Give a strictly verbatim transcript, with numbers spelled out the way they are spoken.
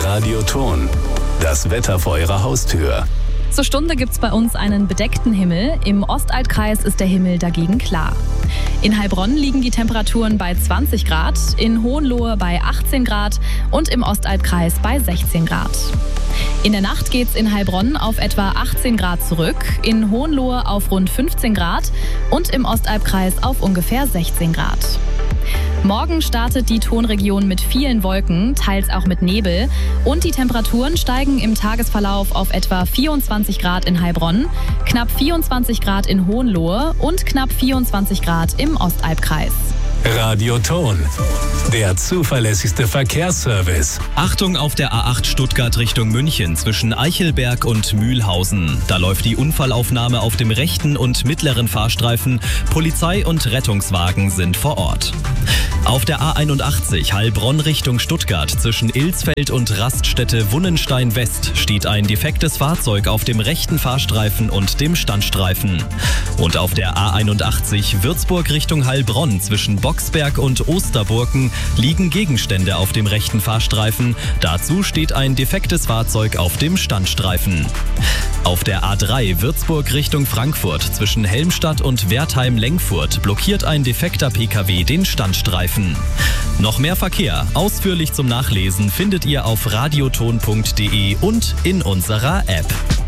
Radioton. Das Wetter vor Ihrer Haustür. Zur Stunde gibt's bei uns einen bedeckten Himmel. Im Ostalbkreis ist der Himmel dagegen klar. In Heilbronn liegen die Temperaturen bei zwanzig Grad, in Hohenlohe bei achtzehn Grad und im Ostalbkreis bei sechzehn Grad. In der Nacht geht's in Heilbronn auf etwa achtzehn Grad zurück, in Hohenlohe auf rund fünfzehn Grad und im Ostalbkreis auf ungefähr sechzehn Grad. Morgen startet die Tonregion mit vielen Wolken, teils auch mit Nebel. Und die Temperaturen steigen im Tagesverlauf auf etwa vierundzwanzig Grad in Heilbronn, knapp vierundzwanzig Grad in Hohenlohe und knapp vierundzwanzig Grad im Ostalbkreis. Radioton, der zuverlässigste Verkehrsservice. Achtung auf der A acht Stuttgart Richtung München zwischen Eichelberg und Mühlhausen. Da läuft die Unfallaufnahme auf dem rechten und mittleren Fahrstreifen. Polizei und Rettungswagen sind vor Ort. Auf der A einundachtzig Heilbronn Richtung Stuttgart zwischen Ilsfeld und Raststätte Wunnenstein West steht ein defektes Fahrzeug auf dem rechten Fahrstreifen und dem Standstreifen. Und auf der A einundachtzig Würzburg Richtung Heilbronn zwischen Boxberg und Osterburken liegen Gegenstände auf dem rechten Fahrstreifen. Dazu steht ein defektes Fahrzeug auf dem Standstreifen. Auf der A drei Würzburg Richtung Frankfurt zwischen Helmstadt und Wertheim-Lengfurt blockiert ein defekter Pkw den Standstreifen. Noch mehr Verkehr, ausführlich zum Nachlesen, findet ihr auf radioton punkt de und in unserer App.